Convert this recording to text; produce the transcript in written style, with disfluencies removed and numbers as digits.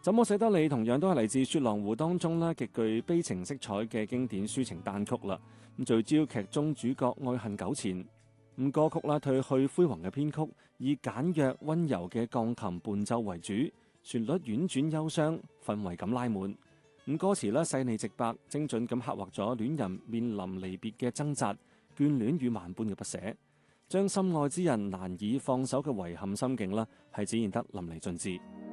怎麼捨得你同樣都係嚟自雪狼湖當中咧極具悲情色彩嘅經典抒情單曲啦。咁聚焦劇中主角愛恨糾纏。咁歌曲啦褪去輝煌嘅編曲，以簡約溫柔嘅鋼琴伴奏為主，旋律婉轉憂傷，氛圍感拉滿。咁歌詞咧細膩直白，精準咁刻畫咗戀人面臨離別嘅掙扎、眷戀與萬般嘅不捨，將心愛之人難以放手嘅遺憾心境啦，係展現得淋漓盡致。